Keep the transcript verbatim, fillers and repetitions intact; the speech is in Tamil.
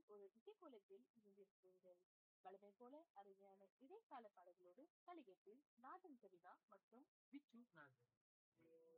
ஒரு இசைக்கோலத்தில் இணைந்திருக்கிறீர்கள். வழமை போல அருமையான இடைக்கால பாடல்களோடு கலிகத்தில் நாதன் கவிதா மற்றும் விச்சு நாதன்.